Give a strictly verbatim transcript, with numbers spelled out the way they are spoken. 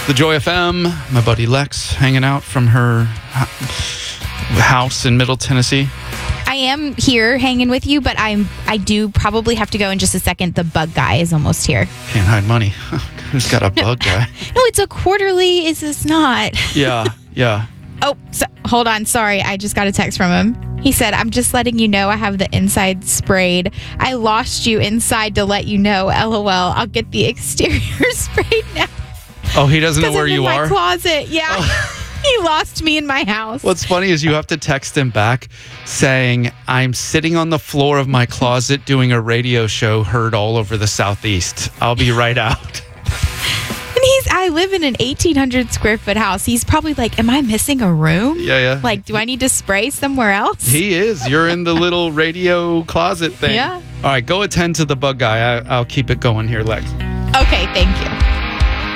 The Joy F M. My buddy Lex hanging out from her house in Middle Tennessee. I am here hanging with you, but I'm I do probably have to go in just a second. The bug guy is almost here. Can't hide money. Who's got a bug guy? No, it's a quarterly. Is this not? Yeah, yeah. Oh, so, hold on. Sorry. I just got a text from him. He said, I'm just letting you know I have the inside sprayed. I lost you inside to let you know. LOL. I'll get the exterior sprayed now. Oh, he doesn't know where I'm in you my are? Closet. Yeah. Oh. He lost me in my house. What's funny is you have to text him back saying, I'm sitting on the floor of my closet doing a radio show heard all over the Southeast. I'll be right out. And he's, I live in an eighteen hundred square foot house. He's probably like, am I missing a room? Yeah, yeah. Like, do I need to spray somewhere else? He is. You're in the little radio closet thing. Yeah. All right, go attend to the bug guy. I, I'll keep it going here, Lex. Okay, thank you.